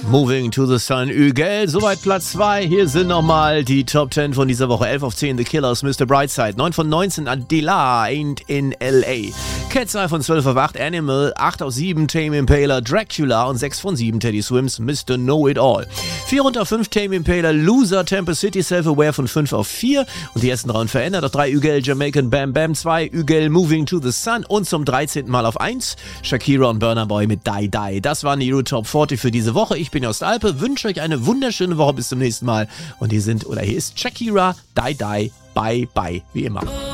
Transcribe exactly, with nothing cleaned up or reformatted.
Moving to the Sun, Ügel, soweit Platz zwei. Hier sind nochmal die Top zehn von dieser Woche. elf auf zehn, The Killers, Mister Brightside. neun von neunzehn, Adela, Ain't in L A. Cat's Eye von zwölf auf acht, Animal. acht auf sieben, Tame Impala, Dracula. Und sechs von sieben, Teddy Swims, Mister Know It All. vier runter auf fünf, Tame Impala, Loser, Temple City, Self-Aware von fünf auf vier. Und die ersten drei unverändert. Auf drei, Ügel, Jamaican Bam Bam. zwei, Ügel, Moving to the Sun. Und zum dreizehnten Mal auf eins, Shakira und Burna Boy mit Die Die. Das waren die Euro Top vierzig für diese Woche. Ich bin aus der Alpe, wünsche euch eine wunderschöne Woche, bis zum nächsten Mal. Und hier sind, oder hier ist Shakira, Die Die, Bye Bye, wie immer.